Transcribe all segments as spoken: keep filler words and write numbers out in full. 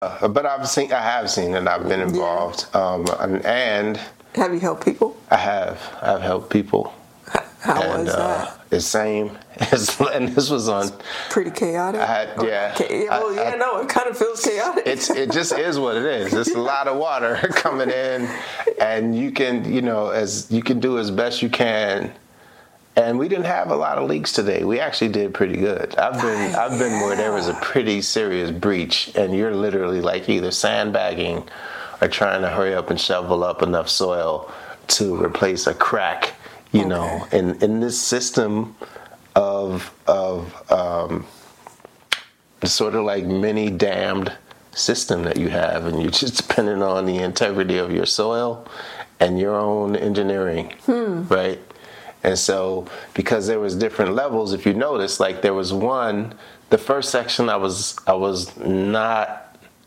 Uh, but I've seen, I have seen it. I've been involved, yeah. um, and, and have you helped people? I have. I've helped people. How and, was that? Uh, the same. And this was on. It's pretty chaotic. I had, yeah. Okay. Well, I, yeah, I, no, it kind of feels chaotic. It's it just is what it is. It's a lot of water coming in, and you can you know as you can do as best you can. And we didn't have a lot of leaks today. We actually did pretty good. I've been I've been yeah. where there was a pretty serious breach, and you're literally like either sandbagging or trying to hurry up and shovel up enough soil to replace a crack. You okay. know, in in this system of of um, sort of like mini dammed system that you have, and you're just depending on the integrity of your soil and your own engineering, hmm. right? And so, because there was different levels, if you notice, like there was one, the first section I was I was not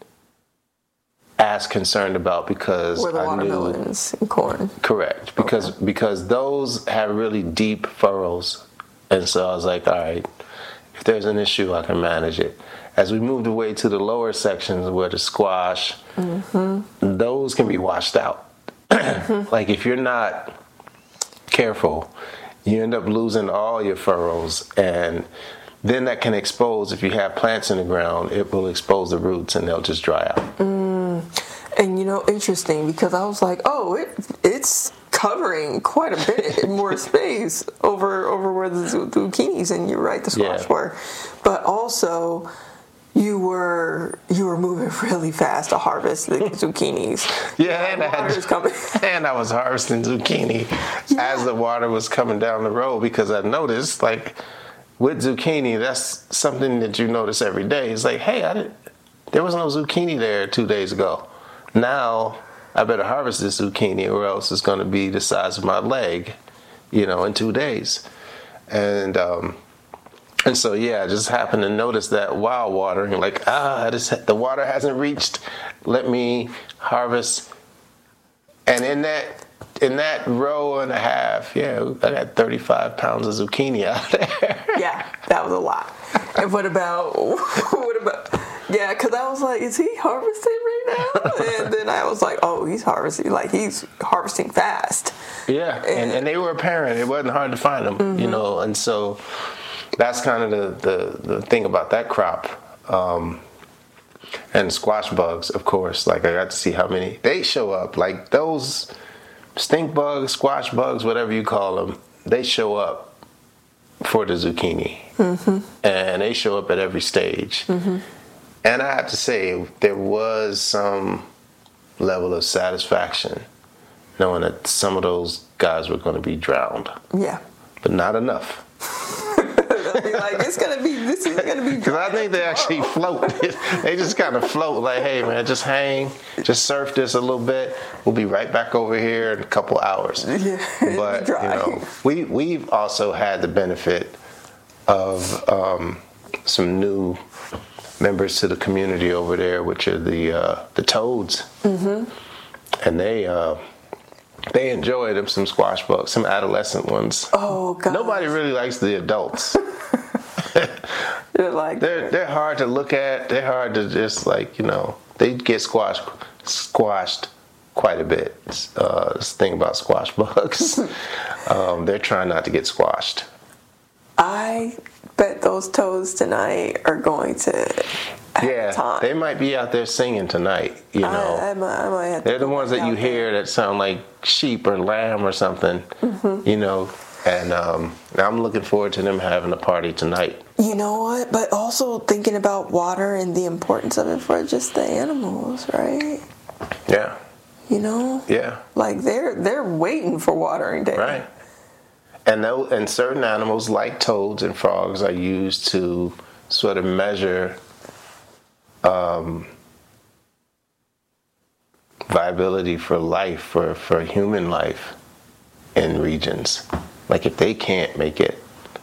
as concerned about because Where the I watermelons knew and corn. Correct, because okay. because those have really deep furrows, and so I was like, all right, if there's an issue, I can manage it. As we moved away to the lower sections where the squash, mm-hmm. those can be washed out. Mm-hmm. Like if you're not careful, you end up losing all your furrows, and then that can expose, if you have plants in the ground, it will expose the roots and they'll just dry out. Mm. And you know, interesting, because I was like, oh, it it's covering quite a bit more space over over where the zucchinis, and you're right, the squash yeah. were. But also, you were you were moving really fast to harvest the zucchinis. Yeah, and I, had, coming. and I was harvesting zucchini yeah. as the water was coming down the road, because I noticed, like, with zucchini, that's something that you notice every day. It's like, hey, I didn't, there was no zucchini there two days ago. Now, I better harvest this zucchini or else it's going to be the size of my leg, you know, in two days. And um, and so, yeah, I just happened to notice that while watering, like, ah, this, the water hasn't reached. Let me harvest. And in that in that row and a half, yeah, I got thirty-five pounds of zucchini out there. Yeah, that was a lot. And what about, what about, yeah, because I was like, is he harvesting right now? And then I was like, oh, he's harvesting, like he's harvesting fast. Yeah, and, and, and they were apparent. It wasn't hard to find them, mm-hmm. you know, and so that's kind of the, the, the thing about that crop. Um, and squash bugs, of course, like I got to see how many, they show up, like those stink bugs, squash bugs, whatever you call them, they show up for the zucchini. Mm-hmm. And they show up at every stage. Mm-hmm. And I have to say, there was some level of satisfaction knowing that some of those guys were going to be drowned. Yeah. But not enough. Be like, it's gonna be, this is gonna be. Because I think they actually float. They just kind of float, like, hey man, just hang, just surf this a little bit. We'll be right back over here in a couple hours. Yeah, but you know, we we've also had the benefit of um, some new members to the community over there, which are the uh, the toads, mm-hmm. and they. Uh, They enjoy them some squash bugs, some adolescent ones. Oh God! Nobody really likes the adults. They're like they're they're hard to look at. They're hard to just like you know. They get squashed squashed quite a bit. Uh, this thing about squash bugs, um, they're trying not to get squashed. I bet those toads tonight are going to. Yeah, time. They might be out there singing tonight, you know. I, I might, I might have They're the ones that you hear that sound like sheep or lamb or something, mm-hmm. you know. And um, I'm looking forward to them having a party tonight. You know what? But also thinking about water and the importance of it for just the animals, right? Yeah. You know? Yeah. Like they're they're waiting for watering day. Right. And those, and certain animals like toads and frogs are used to sort of measure Um, viability for life, for, for human life in regions. Like if they can't make it,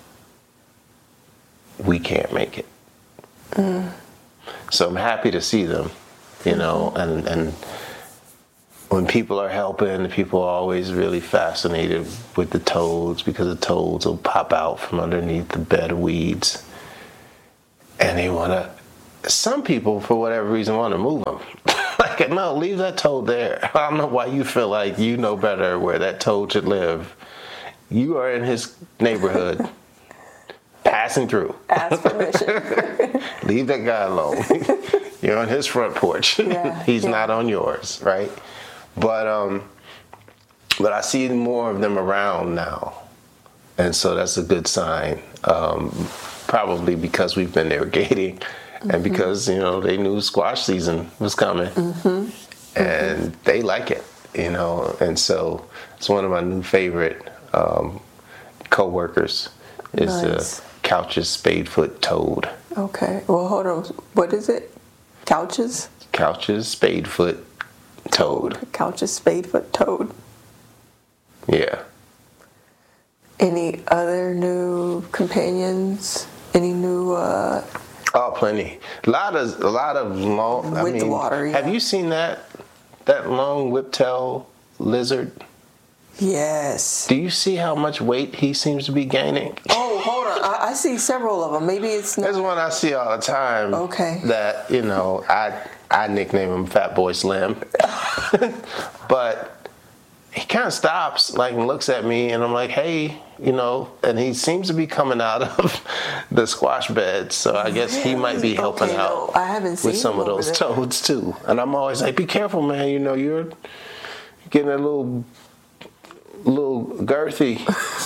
we can't make it. Mm. So I'm happy to see them, you know, and, and when people are helping, people are always really fascinated with the toads because the toads will pop out from underneath the bed of weeds and they want to some people, for whatever reason, want to move them. Like, no, leave that toad there. I don't know why you feel like you know better where that toad should live. You are in his neighborhood, passing through. Ask permission. Leave that guy alone. You're on his front porch. Yeah, He's yeah. not on yours, right? But um, but I see more of them around now, and so that's a good sign. Um, probably because we've been irrigating, mm-hmm. and because you know they knew squash season was coming, mm-hmm. and mm-hmm. they like it, you know. And so it's one of my new favorite um, co-workers is nice. the Couch's Spadefoot Toad. Okay. Well, hold on. What is it? Couches? Couch's Spadefoot Toad. Couch's Spadefoot Toad. Yeah. Any other new companions? Any new? Uh, oh, plenty. A lot of a lot of long. With I mean, the water. Yeah. Have you seen that that long whiptail lizard? Yes. Do you see how much weight he seems to be gaining? Oh, hold on. I, I see several of them. Maybe it's not. There's one I see all the time. Okay. That, you know, I I nickname him Fat Boy Slim. But he kind of stops, like, and looks at me, and I'm like, hey, you know, and he seems to be coming out of the squash bed, so I guess he might be helping okay, out no, I haven't seen with some of those toads, too. And I'm always like, be careful, man, you know, you're getting a little... little girthy.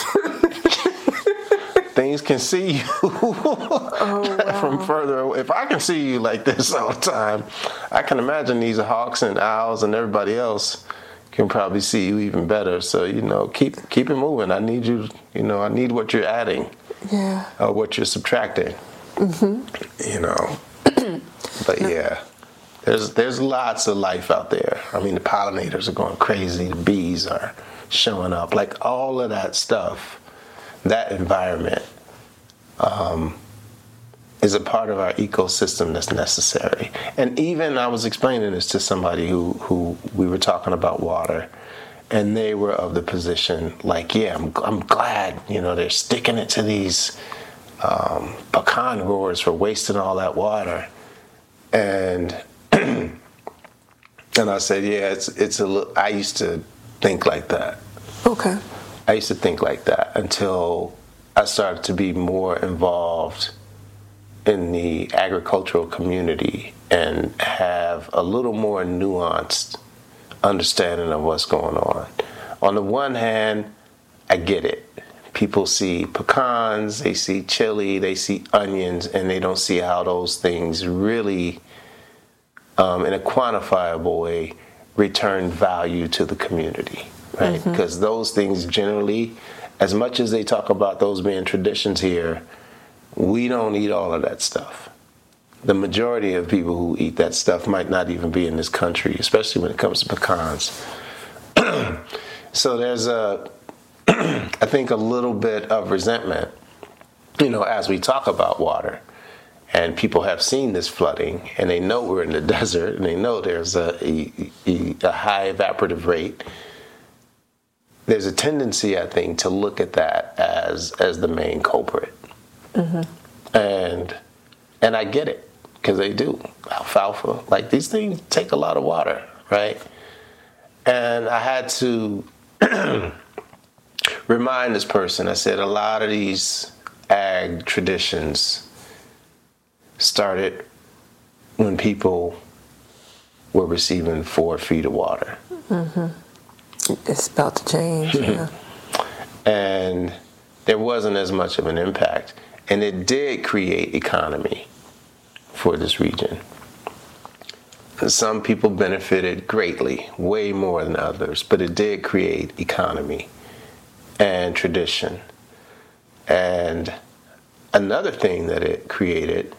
Things can see you oh, wow. from further away. If I can see you like this all the time, I can imagine these hawks and owls and everybody else can probably see you even better. So, you know, keep keep it moving. I need you, you know, I need what you're adding. Yeah. Or what you're subtracting. Mm-hmm. You know. But yeah. There's there's lots of life out there. I mean, the pollinators are going crazy. The bees are showing up. Like, all of that stuff, that environment um, is a part of our ecosystem that's necessary. And even I was explaining this to somebody who, who we were talking about water, and they were of the position like, yeah, I'm, I'm glad, you know, they're sticking it to these um, pecan growers for wasting all that water. And and I said, yeah, it's it's a little, I used to think like that. Okay. I used to think like that until I started to be more involved in the agricultural community and have a little more nuanced understanding of what's going on. On the one hand, I get it. People see pecans, they see chili, they see onions, and they don't see how those things really, um, in a quantifiable way, return value to the community, right? Mm-hmm. Because those things generally, as much as they talk about those being traditions here, we don't eat all of that stuff. The majority of people who eat that stuff might not even be in this country, especially when it comes to pecans. So there's a, I think, a little bit of resentment, you know, as we talk about water. And people have seen this flooding, and they know we're in the desert, and they know there's a, a, a high evaporative rate. There's a tendency, I think, to look at that as as the main culprit. Mm-hmm. And and I get it, because they do. Alfalfa, like, these things take a lot of water, right? And I had to remind this person, I said, a lot of these ag traditions started when people were receiving four feet of water. Mm-hmm. It's about to change, yeah. And there wasn't as much of an impact. And it did create economy for this region. And some people benefited greatly, way more than others, but it did create economy and tradition. And another thing that it created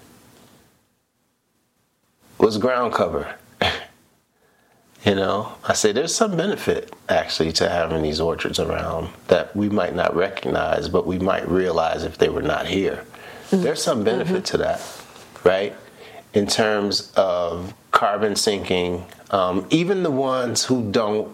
was ground cover. You know, I say there's some benefit actually to having these orchards around that we might not recognize, but we might realize if they were not here. Mm-hmm. There's some benefit mm-hmm. to that, right? In terms of carbon sinking, um, even the ones who don't,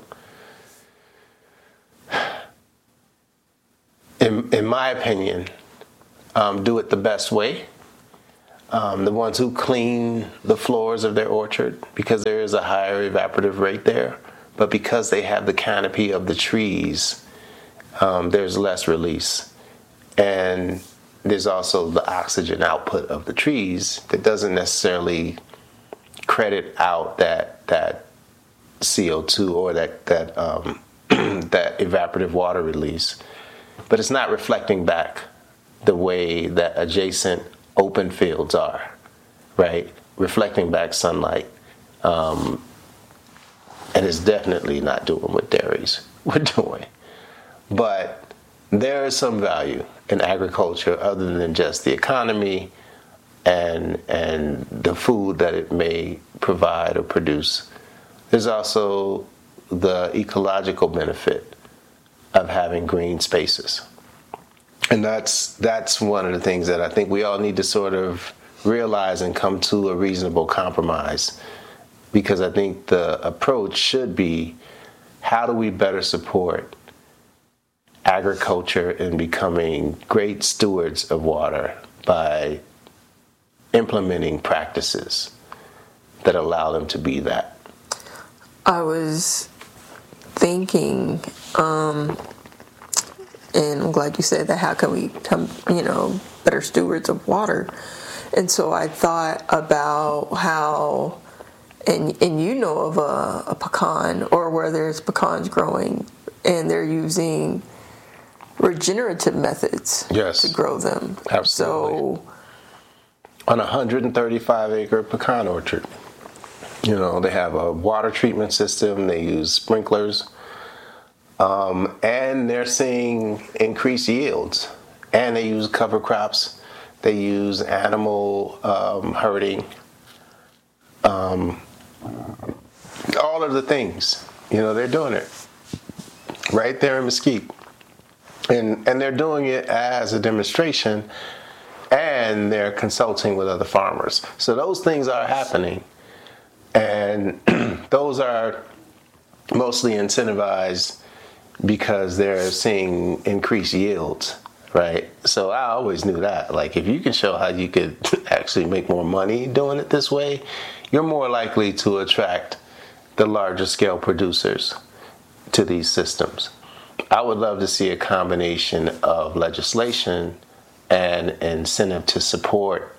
in, in my opinion, um, do it the best way, um, the ones who clean the floors of their orchard, because there is a higher evaporative rate there. But because they have the canopy of the trees, um, there's less release. And there's also the oxygen output of the trees that doesn't necessarily credit out that that C O two or that that um, that evaporative water release, but it's not reflecting back the way that adjacent open fields are, right? Reflecting back sunlight, um, and it's definitely not doing what dairies were doing. But there is some value in agriculture other than just the economy and and the food that it may provide or produce. There's also the ecological benefit of having green spaces. And that's that's one of the things that I think we all need to sort of realize and come to a reasonable compromise. Because I think the approach should be, how do we better support agriculture in becoming great stewards of water by implementing practices that allow them to be that? I was thinking, um, and I'm glad you said that, how can we become, you know, better stewards of water? And so I thought about how, and and you know of a, a pecan, or where there's pecans growing, and they're using regenerative methods yes. to grow them. Absolutely. So on a one hundred thirty-five acre pecan orchard, you know, they have a water treatment system, they use sprinklers, um, and they're seeing increased yields. And they use cover crops, they use animal um, herding, um, all of the things, you know, they're doing it right there in Mesquite. And and they're doing it as a demonstration, and they're consulting with other farmers. So those things are happening, and those are mostly incentivized because they're seeing increased yields, right? So I always knew that. Like, if you can show how you could actually make more money doing it this way, you're more likely to attract the larger scale producers to these systems. I would love to see a combination of legislation and incentive to support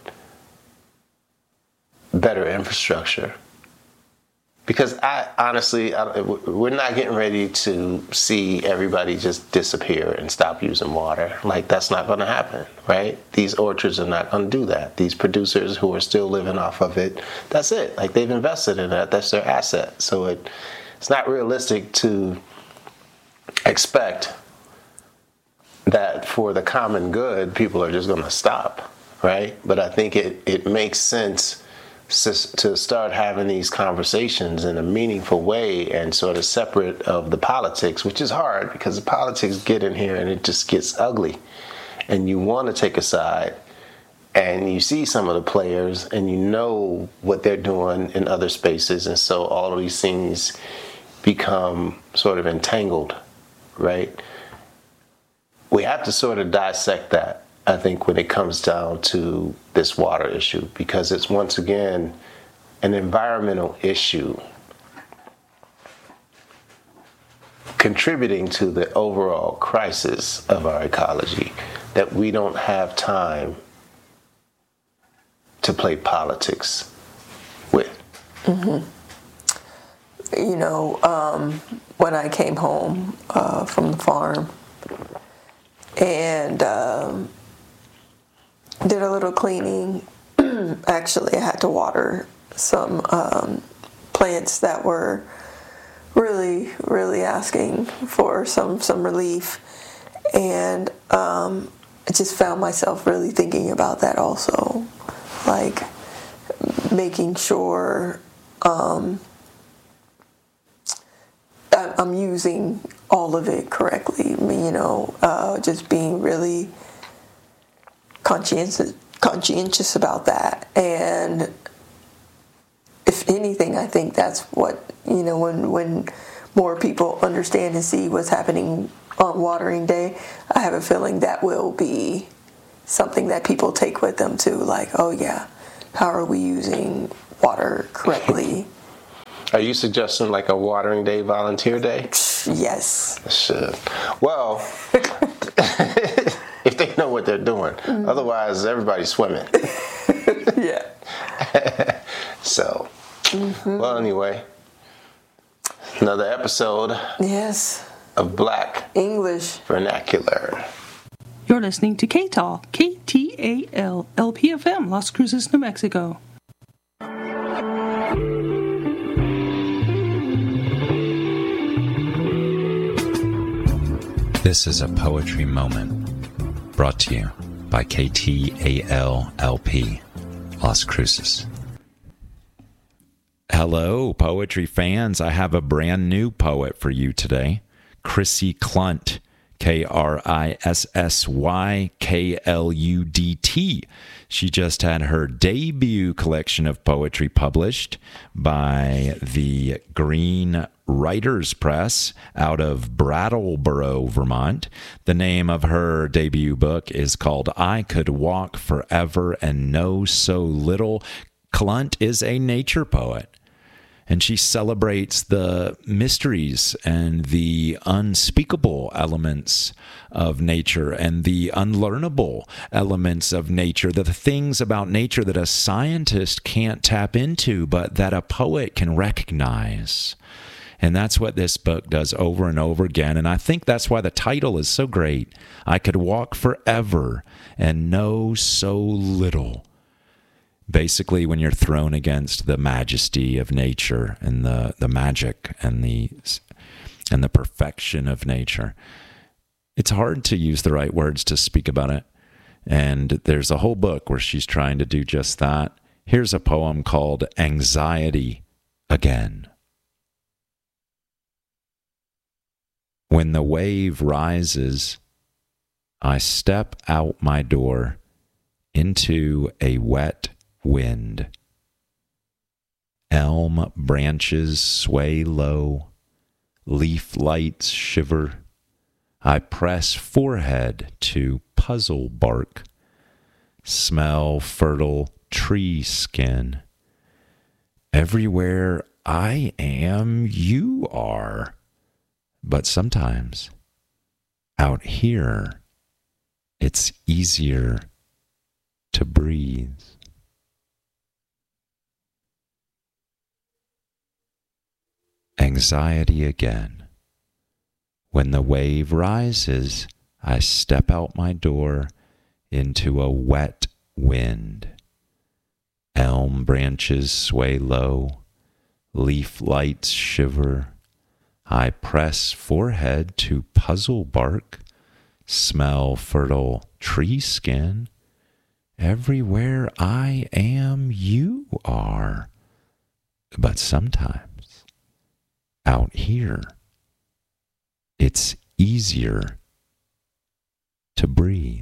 better infrastructure. Because I honestly, I, we're not getting ready to see everybody just disappear and stop using water. Like, that's not going to happen, right? These orchards are not going to do that. These producers who are still living off of it, that's it. Like, they've invested in that. That's their asset. So it, it's not realistic to expect that for the common good, people are just going to stop, right? But I think it, it makes sense to start having these conversations in a meaningful way and sort of separate of the politics, which is hard because the politics get in here and it just gets ugly. And you want to take a side, and you see some of the players and you know what they're doing in other spaces, and so all of these things become sort of entangled, right? We have to sort of dissect that, I think, when it comes down to this water issue, because it's once again an environmental issue contributing to the overall crisis of our ecology that we don't have time to play politics with. Mm-hmm. You know, um, when I came home uh, from the farm and um, did a little cleaning, actually I had to water some um, plants that were really, really asking for some, some relief. And um, I just found myself really thinking about that also. Like, making sure um, I'm using all of it correctly. I mean, you know, uh, just being really conscientious, conscientious about that. And if anything, I think that's what, you know, when when more people understand and see what's happening on Watering Day, I have a feeling that will be something that people take with them too. Like, oh yeah, how are we using water correctly? Are you suggesting like a watering day, volunteer day? Yes. Should. Well, if they know what they're doing. Mm-hmm. Otherwise, everybody's swimming. Yeah. So, mm-hmm. Well, anyway, another episode. Yes. Of Black English Vernacular. You're listening to K T A L, K T A L, L P F M, Las Cruces, New Mexico. This is a poetry moment brought to you by K T A L L P, Las Cruces. Hello, poetry fans. I have a brand new poet for you today, Chrissy Klunt, K R I S S Y K L U D T. She just had her debut collection of poetry published by the Green Writers Press out of Brattleboro, Vermont. The name of her debut book is called I Could Walk Forever and Know So Little. Klunt is a nature poet, and she celebrates the mysteries and the unspeakable elements of nature and the unlearnable elements of nature, the things about nature that a scientist can't tap into, but that a poet can recognize. And that's what this book does over and over again. And I think that's why the title is so great. I could walk forever and know so little. Basically, when you're thrown against the majesty of nature and the, the magic and the and the perfection of nature, it's hard to use the right words to speak about it. And there's a whole book where she's trying to do just that. Here's a poem called Anxiety Again. When the wave rises, I step out my door into a wet wind. Elm branches sway low, leaf lights shiver. I press forehead to puzzle bark, smell fertile tree skin. Everywhere I am, you are. But sometimes, out here, it's easier to breathe. Anxiety again. When the wave rises, I step out my door into a wet wind. Elm branches sway low, leaf lights shiver. I press forehead to puzzle bark, smell fertile tree skin. Everywhere I am, you are. But sometimes, out here, it's easier to breathe.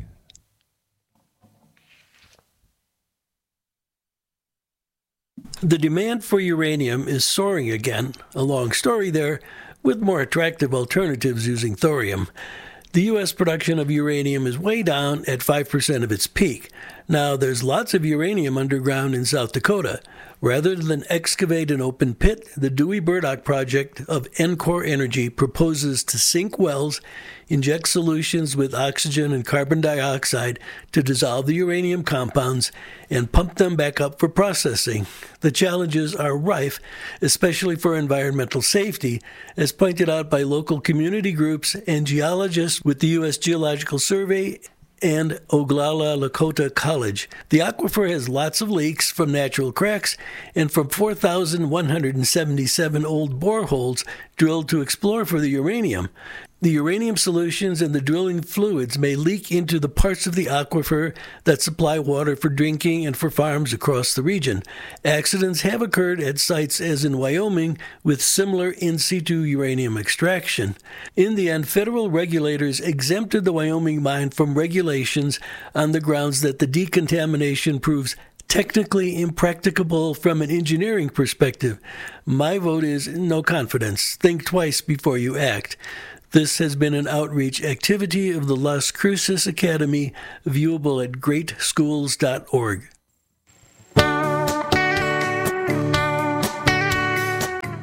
The demand for uranium is soaring again. A long story there, with more attractive alternatives using thorium. The U S production of uranium is way down at five percent of its peak. Now, there's lots of uranium underground in South Dakota. Rather than excavate an open pit, the Dewey Burdock project of Encore Energy proposes to sink wells, inject solutions with oxygen and carbon dioxide to dissolve the uranium compounds, and pump them back up for processing. The challenges are rife, especially for environmental safety, as pointed out by local community groups and geologists with the U S Geological Survey and Oglala Lakota College. The aquifer has lots of leaks from natural cracks and from four thousand one hundred seventy-seven old boreholes drilled to explore for the uranium. The uranium solutions and the drilling fluids may leak into the parts of the aquifer that supply water for drinking and for farms across the region. Accidents have occurred at sites as in Wyoming with similar in situ uranium extraction. In the end, federal regulators exempted the Wyoming mine from regulations on the grounds that the decontamination proves technically impracticable from an engineering perspective. My vote is no confidence. Think twice before you act. This has been an outreach activity of the Las Cruces Academy, viewable at great schools dot org.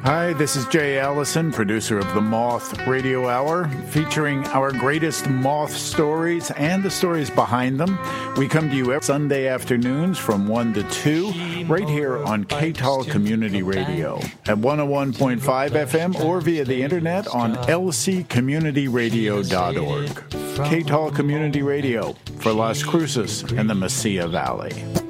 Hi, this is Jay Allison, producer of the Moth Radio Hour, featuring our greatest moth stories and the stories behind them. We come to you every Sunday afternoons from one to two, right here on K T A L Community Radio at one oh one point five F M or via the internet on L C community radio dot org. K T A L Community Radio for Las Cruces and the Mesilla Valley.